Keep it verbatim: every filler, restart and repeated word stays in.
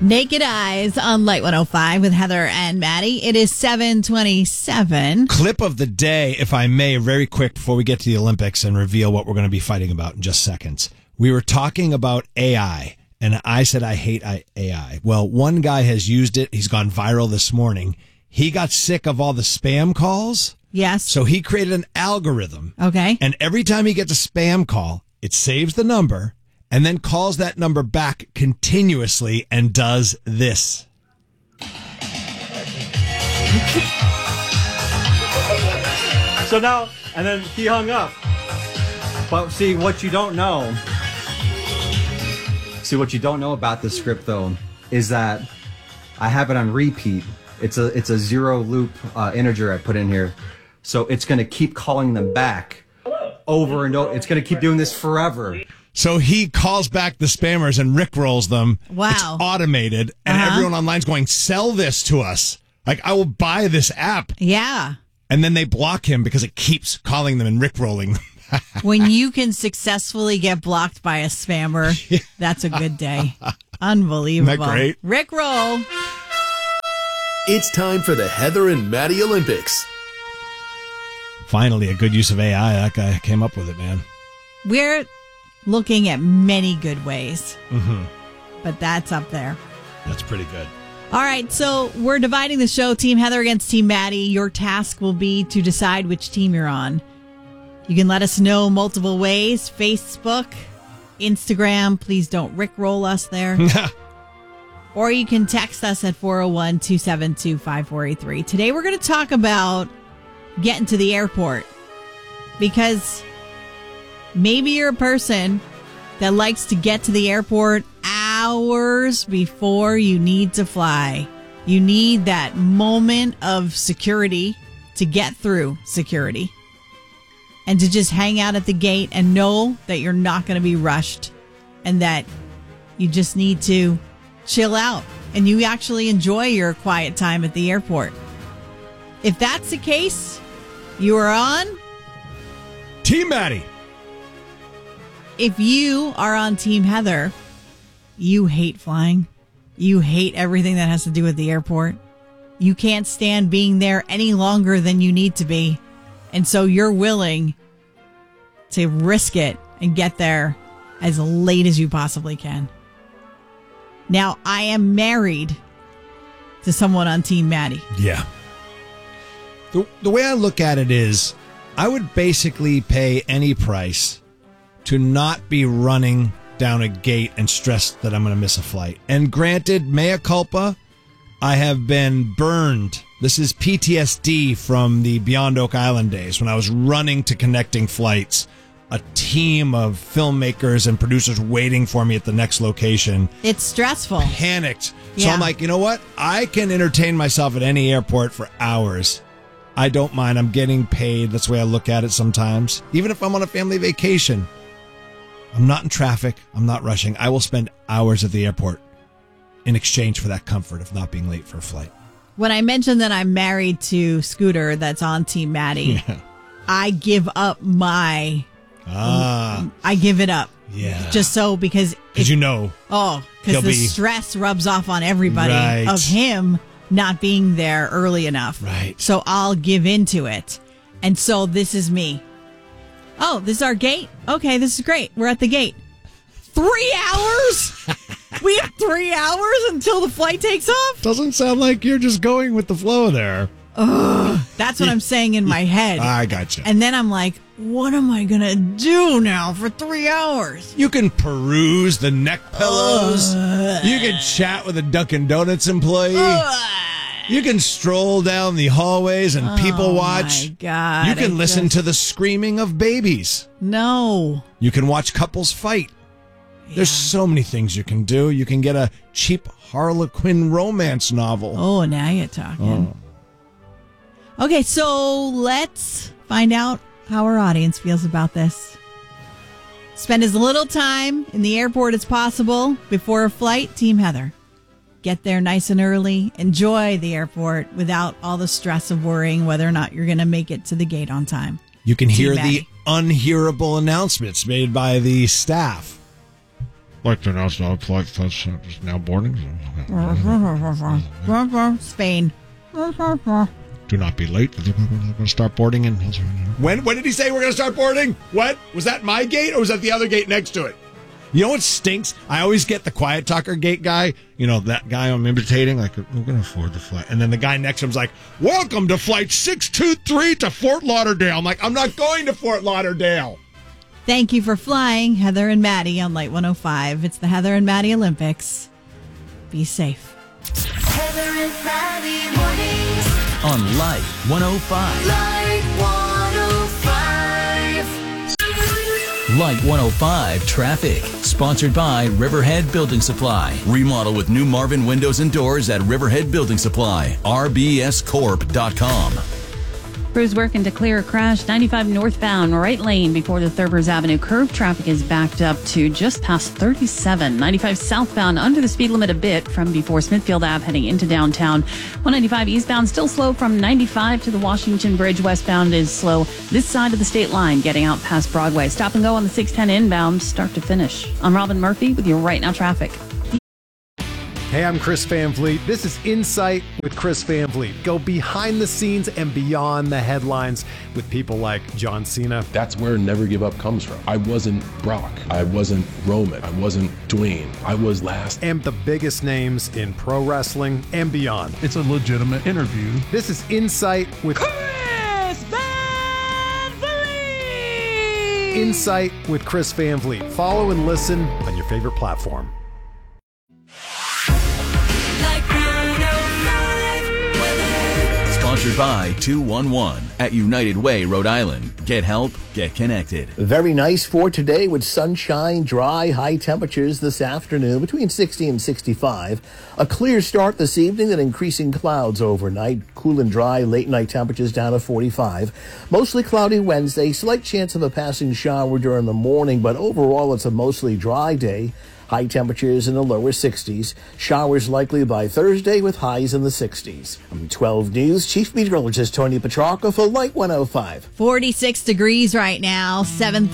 Naked Eyes on Light one oh five with Heather and Maddie. It is seven twenty-seven. Clip of the day, if I may, very quick before we get to the Olympics and reveal what we're going to be fighting about in just seconds. We were talking about A I, and I said I hate A I. Well, one guy has used it. He's gone viral this morning. He got sick of all the spam calls. Yes. So he created an algorithm. Okay. And every time he gets a spam call, it saves the number and then calls that number back continuously and does this. So now, and then he hung up. But see, what you don't know, see, what you don't know about this script, though, is that I have it on repeat. It's a it's a zero loop uh, integer I put in here. So it's going to keep calling them back over and over. It's going to keep doing this forever. So he calls back the spammers and rickrolls them. Wow. It's automated, and Uh-huh. everyone online's going, sell this to us. Like, I will buy this app. Yeah. And then they block him because it keeps calling them and rickrolling them. When you can successfully get blocked by a spammer, yeah. That's a good day. Unbelievable. Isn't that great? Rickroll. It's time for the Heather and Maddie Olympics. Finally, a good use of A I. That guy came up with it, man. We're looking at many good ways, Mm-hmm. but that's up there. That's pretty good. All right, so we're dividing the show, Team Heather against Team Maddie. Your task will be to decide which team you're on. You can let us know multiple ways. Facebook, Instagram. Please don't rickroll us there. Or you can text us at four oh one, two seven two, five four eight three. Today we're going to talk about getting to the airport, because maybe you're a person that likes to get to the airport hours before you need to fly. You need that moment of security to get through security and to just hang out at the gate and know that you're not going to be rushed and that you just need to chill out and you actually enjoy your quiet time at the airport. If that's the case, you are on Team Maddie. If you are on Team Heather, you hate flying. You hate everything that has to do with the airport. You can't stand being there any longer than you need to be. And so you're willing to risk it and get there as late as you possibly can. Now, I am married to someone on Team Maddie. Yeah. The, the way I look at it is, I would basically pay any price to not be running down a gate and stressed that I'm going to miss a flight. And granted, mea culpa, I have been burned. This is P T S D from the Beyond Oak Island days when I was running to connecting flights. A team of filmmakers and producers waiting for me at the next location. It's stressful. Panicked. Yeah. So I'm like, you know what? I can entertain myself at any airport for hours. I don't mind. I'm getting paid. That's the way I look at it sometimes. Even if I'm on a family vacation, I'm not in traffic. I'm not rushing. I will spend hours at the airport in exchange for that comfort of not being late for a flight. When I mentioned that I'm married to Scooter, that's on Team Maddie, yeah. I give up my... Ah. I give it up. Yeah. Just so, because... Because you know. Oh, because the be, stress rubs off on everybody right. of him not being there early enough. Right. So I'll give into it. And so this is me. Oh, this is our gate? Okay, this is great. We're at the gate. Three hours? We have three hours until the flight takes off? Doesn't sound like you're just going with the flow there. Ugh, that's what I'm saying in my head. I gotcha. And then I'm like, what am I going to do now for three hours? You can peruse the neck pillows. Uh, you can chat with a Dunkin' Donuts employee. Uh, you can stroll down the hallways and oh people watch. My God, you can I listen just... to the screaming of babies. No. You can watch couples fight. Yeah. There's so many things you can do. You can get a cheap Harlequin romance novel. Oh, now you're talking. Oh. Okay, so let's find out how our audience feels about this. Spend as little time in the airport as possible before a flight. Team Heather. Get there nice and early. Enjoy the airport without all the stress of worrying whether or not you're going to make it to the gate on time. You can Team hear Maddie. the unhearable announcements made by the staff. like to announce now flight is now boarding. Spain. Do not be late. We're going to start boarding. And When when did he say we're going to start boarding? What? Was that my gate or was that the other gate next to it? You know what stinks? I always get the quiet talker gate guy. You know, that guy I'm imitating. Like, we're going to afford the flight. And then the guy next to him's like, welcome to flight six two three to Fort Lauderdale. I'm like, I'm not going to Fort Lauderdale. Thank you for flying, Heather and Maddie on Light one oh five. It's the Heather and Maddie Olympics. Be safe. Heather and Maddie mornings on Light one oh five. Light one oh five. Light one oh five traffic. Sponsored by Riverhead Building Supply. Remodel with new Marvin windows and doors at Riverhead Building Supply. R B S corp dot com. Crews working to clear a crash ninety-five northbound, right lane before the Thurbers Avenue curve. Traffic is backed up to just past thirty-seven. ninety-five southbound under the speed limit a bit from before Smithfield Ave heading into downtown. one ninety-five eastbound still slow from ninety-five to the Washington Bridge. Westbound is slow this side of the state line getting out past Broadway. Stop and go on the six ten inbound start to finish. I'm Robin Murphy with your Right Now traffic. Hey, I'm Chris Van Vliet. This is Insight with Chris Van Vliet. Go behind the scenes and beyond the headlines with people like John Cena. That's where Never Give Up comes from. I wasn't Brock. I wasn't Roman. I wasn't Dwayne. I was last. And the biggest names in pro wrestling and beyond. It's a legitimate interview. This is Insight with Chris Van Vliet. Insight with Chris Van Vliet. Follow and listen on your favorite platform. Sponsored by two one one at United Way, Rhode Island. Get help, get connected. Very nice for today with sunshine, dry, high temperatures this afternoon between sixty and sixty-five. A clear start this evening and increasing clouds overnight. Cool and dry, late night temperatures down to forty-five. Mostly cloudy Wednesday, slight chance of a passing shower during the morning, but overall it's a mostly dry day. High temperatures in the lower sixties. Showers likely by Thursday with highs in the sixties. From twelve News, Chief Meteorologist Tony Petrarca for Light one oh five. forty-six degrees right now, seven thirty.